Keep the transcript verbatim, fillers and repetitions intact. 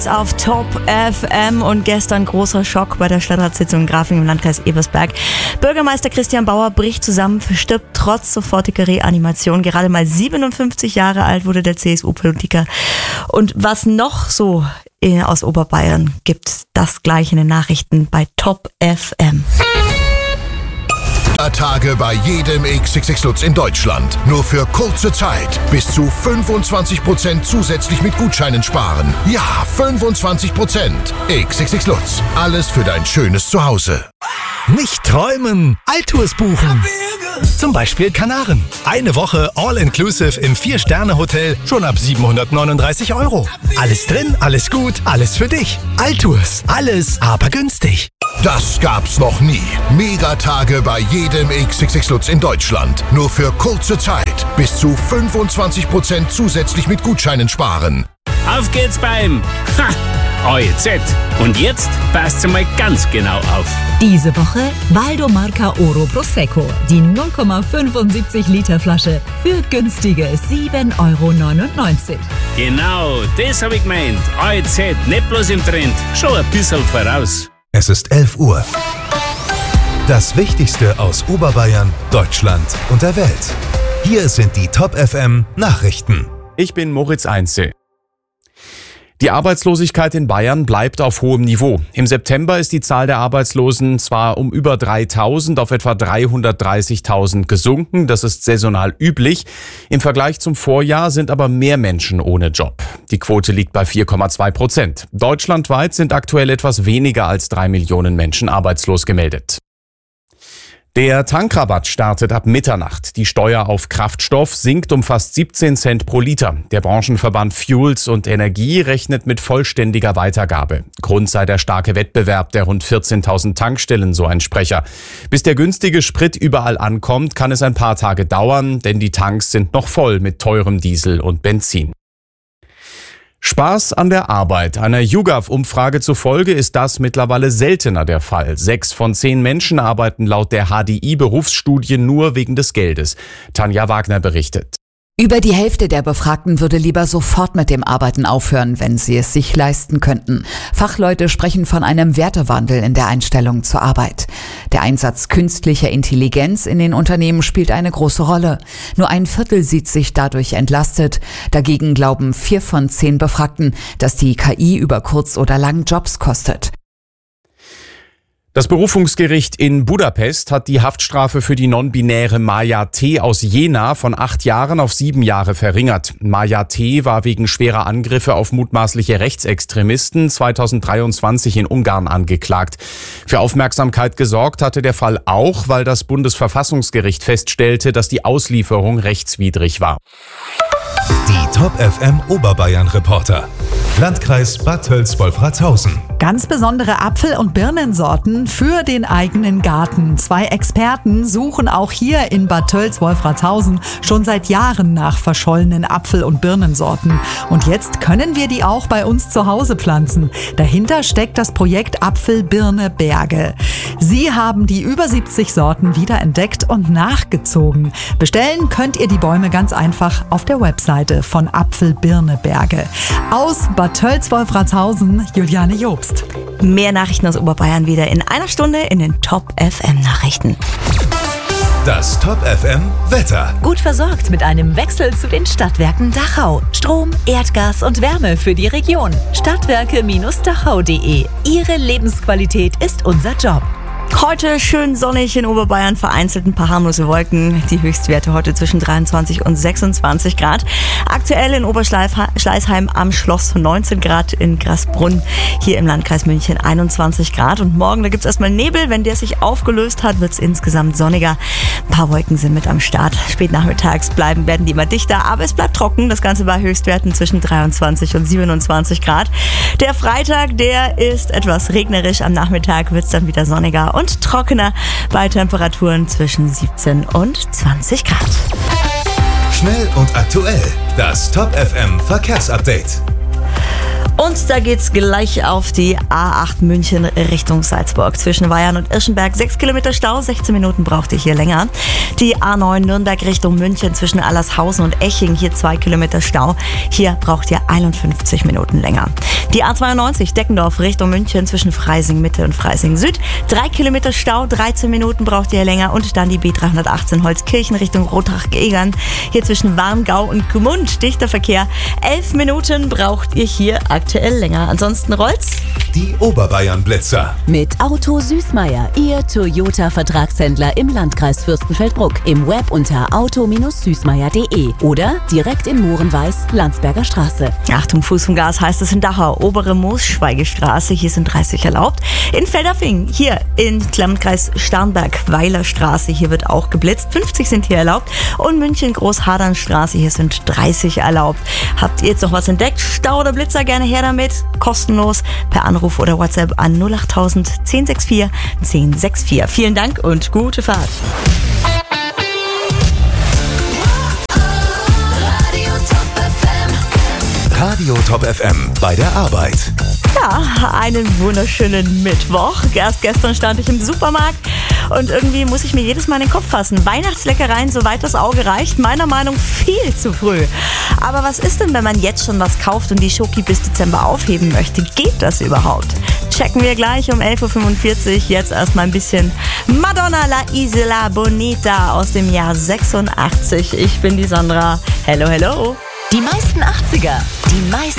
Auf Top F M und gestern großer Schock bei der Stadtratssitzung in Grafing im Landkreis Ebersberg. Bürgermeister Christian Bauer bricht zusammen, verstirbt trotz sofortiger Reanimation. Gerade mal siebenundfünfzig Jahre alt wurde der C S U-Politiker. Und was noch so aus Oberbayern gibt, das gleich in den Nachrichten bei Top F M. Tage bei jedem X X X Lutz in Deutschland. Nur für kurze Zeit. Bis zu fünfundzwanzig Prozent zusätzlich mit Gutscheinen sparen. Ja, fünfundzwanzig Prozent. X X X Lutz. Alles für dein schönes Zuhause. Nicht träumen, Altours buchen. Zum Beispiel Kanaren. Eine Woche All-Inclusive im Vier-Sterne-Hotel schon ab siebenhundertneununddreißig Euro. Alles drin, alles gut, alles für dich. Altours. Alles, aber günstig. Das gab's noch nie. Megatage bei jedem X X X Lutz in Deutschland. Nur für kurze Zeit. Bis zu fünfundzwanzig Prozent zusätzlich mit Gutscheinen sparen. Auf geht's beim Ha! O E Z. Und jetzt passt mal ganz genau auf. Diese Woche Valdomarca Oro Prosecco. Die null Komma fünfundsiebzig Liter Flasche für günstige sieben Euro neunundneunzig. Genau, das hab ich gemeint. O E Z, nicht bloß im Trend, schon ein bisschen voraus. Es ist elf Uhr. Das Wichtigste aus Oberbayern, Deutschland und der Welt. Hier sind die Top F M Nachrichten. Ich bin Moritz Einzel. Die Arbeitslosigkeit in Bayern bleibt auf hohem Niveau. Im September ist die Zahl der Arbeitslosen zwar um über dreitausend auf etwa dreihundertdreißigtausend gesunken. Das ist saisonal üblich. Im Vergleich zum Vorjahr sind aber mehr Menschen ohne Job. Die Quote liegt bei vier Komma zwei Prozent. Deutschlandweit sind aktuell etwas weniger als drei Millionen Menschen arbeitslos gemeldet. Der Tankrabatt startet ab Mitternacht. Die Steuer auf Kraftstoff sinkt um fast siebzehn Cent pro Liter. Der Branchenverband Fuels und Energie rechnet mit vollständiger Weitergabe. Grund sei der starke Wettbewerb der rund vierzehntausend Tankstellen, so ein Sprecher. Bis der günstige Sprit überall ankommt, kann es ein paar Tage dauern, denn die Tanks sind noch voll mit teurem Diesel und Benzin. Spaß an der Arbeit. Einer YouGov-Umfrage zufolge ist das mittlerweile seltener der Fall. Sechs von zehn Menschen arbeiten laut der H D I-Berufsstudie nur wegen des Geldes. Tanja Wagner berichtet. Über die Hälfte der Befragten würde lieber sofort mit dem Arbeiten aufhören, wenn sie es sich leisten könnten. Fachleute sprechen von einem Wertewandel in der Einstellung zur Arbeit. Der Einsatz künstlicher Intelligenz in den Unternehmen spielt eine große Rolle. Nur ein Viertel sieht sich dadurch entlastet. Dagegen glauben vier von zehn Befragten, dass die K I über kurz oder lang Jobs kostet. Das Berufungsgericht in Budapest hat die Haftstrafe für die non-binäre Maja T. aus Jena von acht Jahren auf sieben Jahre verringert. Maja T. war wegen schwerer Angriffe auf mutmaßliche Rechtsextremisten zweitausenddreiundzwanzig in Ungarn angeklagt. Für Aufmerksamkeit gesorgt hatte der Fall auch, weil das Bundesverfassungsgericht feststellte, dass die Auslieferung rechtswidrig war. Die Top F M Oberbayern Reporter. Landkreis Bad Tölz-Wolfratshausen. Ganz besondere Apfel- und Birnensorten für den eigenen Garten. Zwei Experten suchen auch hier in Bad Tölz-Wolfratshausen schon seit Jahren nach verschollenen Apfel- und Birnensorten. Und jetzt können wir die auch bei uns zu Hause pflanzen. Dahinter steckt das Projekt Apfel-Birne-Berge. Sie haben die über siebzig Sorten wiederentdeckt und nachgezogen. Bestellen könnt ihr die Bäume ganz einfach auf der Webseite von Apfel-Birne-Berge. Aus Bad Tölz-Wolfratshausen, Juliane Jobst. Mehr Nachrichten aus Oberbayern wieder in einer Stunde in den Top F M Nachrichten. Das Top F M Wetter. Gut versorgt mit einem Wechsel zu den Stadtwerken Dachau. Strom, Erdgas und Wärme für die Region. Stadtwerke Dachau punkt de. Ihre Lebensqualität ist unser Job. Heute schön sonnig in Oberbayern, vereinzelt ein paar harmlose Wolken. Die Höchstwerte heute zwischen dreiundzwanzig und sechsundzwanzig Grad. Aktuell in Oberschleißheim am Schloss neunzehn Grad, in Grasbrunn hier im Landkreis München einundzwanzig Grad. Und morgen, da gibt es erstmal Nebel. Wenn der sich aufgelöst hat, wird es insgesamt sonniger. Ein paar Wolken sind mit am Start. Spät nachmittags bleiben, werden die immer dichter, aber es bleibt trocken. Das Ganze bei Höchstwerten zwischen dreiundzwanzig und siebenundzwanzig Grad. Der Freitag, der ist etwas regnerisch. Am Nachmittag wird es dann wieder sonniger und trockener bei Temperaturen zwischen siebzehn und zwanzig Grad. Schnell und aktuell. Das Top F M Verkehrsupdate. Und da geht's gleich auf die A acht München Richtung Salzburg. Zwischen Weyern und Irschenberg sechs Kilometer Stau, sechzehn Minuten braucht ihr hier länger. Die A neun Nürnberg Richtung München zwischen Allershausen und Eching, hier zwei Kilometer Stau. Hier braucht ihr einundfünfzig Minuten länger. Die A zweiundneunzig Deckendorf Richtung München zwischen Freising Mitte und Freising Süd. drei Kilometer Stau, dreizehn Minuten braucht ihr länger. Und dann die B dreihundertachtzehn Holzkirchen Richtung Rotrach-Egern. Hier zwischen Warmgau und Gmund dichter Verkehr. elf Minuten braucht ihr hier aktuell länger. Ansonsten rollt's. Die Oberbayern-Blitzer. Mit Auto Süßmeier, Ihr Toyota-Vertragshändler im Landkreis Fürstenfeldbruck. Im Web unter auto Süßmeier punkt de oder direkt in Mohrenweiß, Landsberger Straße. Achtung, Fuß vom Gas heißt es in Dachau. Obere Moosschweigestraße, hier sind dreißig erlaubt. In Feldafing, hier in Landkreis Starnberg, Weilerstraße, hier wird auch geblitzt. fünfzig sind hier erlaubt. Und München Großhadernstraße, hier sind dreißig erlaubt. Habt ihr jetzt noch was entdeckt? Stau oder Blitzer, gerne her damit. Kostenlos per Anruf oder WhatsApp an null acht null null eins sechs vier eins sechs vier. Vielen Dank und gute Fahrt. Radio Top F M bei der Arbeit. Ja, einen wunderschönen Mittwoch. Erst gestern stand ich im Supermarkt und irgendwie muss ich mir jedes Mal in den Kopf fassen. Weihnachtsleckereien, soweit das Auge reicht, meiner Meinung nach viel zu früh. Aber was ist denn, wenn man jetzt schon was kauft und die Schoki bis Dezember aufheben möchte? Geht das überhaupt? Checken wir gleich um elf Uhr fünfundvierzig. Jetzt erstmal ein bisschen Madonna La Isla Bonita aus dem Jahr sechsundachtzig. Ich bin die Sandra. Hello, hello. Die meisten achtziger, die meisten